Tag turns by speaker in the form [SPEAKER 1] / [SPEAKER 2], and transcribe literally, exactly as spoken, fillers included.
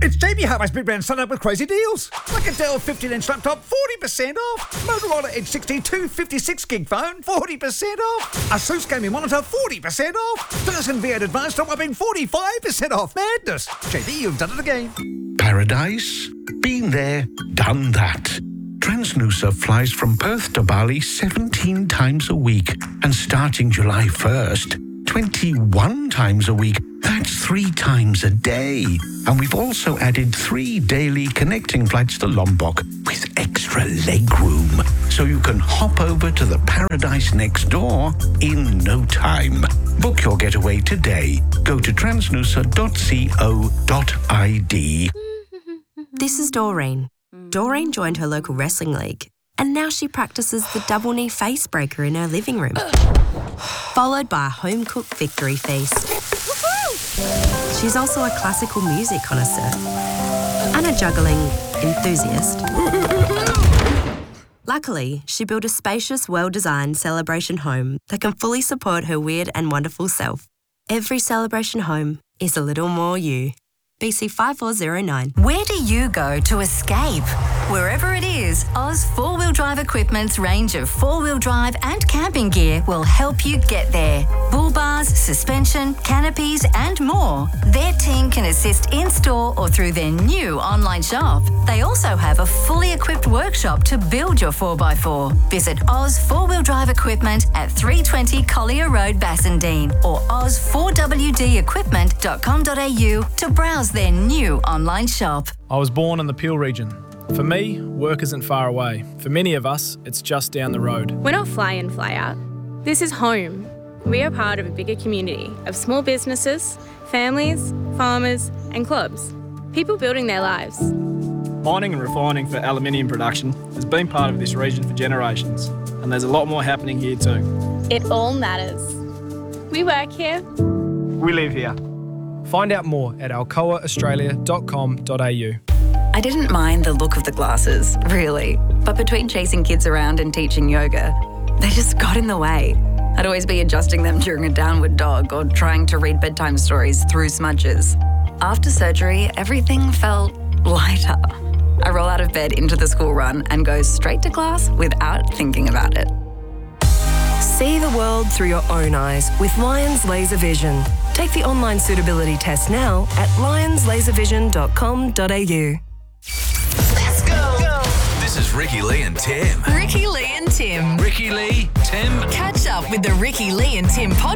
[SPEAKER 1] It's J B Hi-Fi's Big Brand Sun Up with crazy deals. Like a Dell fifteen inch laptop, forty percent off. Motorola Edge sixty-two fifty-six gig phone, forty percent off. Asus gaming monitor, forty percent off. Dyson V eight Advanced top upping, forty-five percent off. Madness. J B, you've done it again.
[SPEAKER 2] Paradise? Been there, done that. Transnusa flies from Perth to Bali seventeen times a week. And starting July first, twenty-one times a week. That's three times a day. And we've also added three daily connecting flights to Lombok with extra leg room. So you can hop over to the paradise next door in no time. Book your getaway today. Go to transnusa dot co dot I D.
[SPEAKER 3] This is Doreen. Doreen joined her local wrestling league, and now she practices the double knee face breaker in her living room, followed by a home-cooked victory feast. She's also a classical music connoisseur and a juggling enthusiast. Luckily, she built a spacious, well-designed celebration home that can fully support her weird and wonderful self. Every celebration home is a little more you. B C five four zero nine.
[SPEAKER 4] Where do you go to escape? Wherever it is, Oz Four-Wheel Drive Equipment's range of four-wheel drive and camping gear will help you get there. Bull bars, suspension, canopies and more. Their team can assist in-store or through their new online shop. They also have a fully equipped workshop to build your four by four. Visit Oz Four-Wheel Drive Equipment at three twenty Collier Road, Bassendean or oz four w d equipment dot com dot a u to browse their new online shop.
[SPEAKER 5] I was born in the Peel region. For me, work isn't far away. For many of us, it's just down the road.
[SPEAKER 6] We're not fly in, fly out. This is home. We are part of a bigger community of small businesses, families, farmers and clubs. People building their lives.
[SPEAKER 5] Mining and refining for aluminium production has been part of this region for generations, and there's a lot more happening here too.
[SPEAKER 6] It all matters. We work here.
[SPEAKER 5] We live here. Find out more at alcoa australia dot com dot a u.
[SPEAKER 7] I didn't mind the look of the glasses, really. But between chasing kids around and teaching yoga, they just got in the way. I'd always be adjusting them during a downward dog or trying to read bedtime stories through smudges. After surgery, everything felt lighter. I roll out of bed into the school run and go straight to class without thinking about it.
[SPEAKER 8] See the world through your own eyes with Lions Laser Vision. Take the online suitability test now at lions laser vision dot com dot a u.
[SPEAKER 9] Let's go. go. This is Ricky Lee and Tim.
[SPEAKER 4] Ricky Lee and Tim.
[SPEAKER 9] Ricky Lee, Tim.
[SPEAKER 4] Catch up with the Ricky Lee and Tim podcast.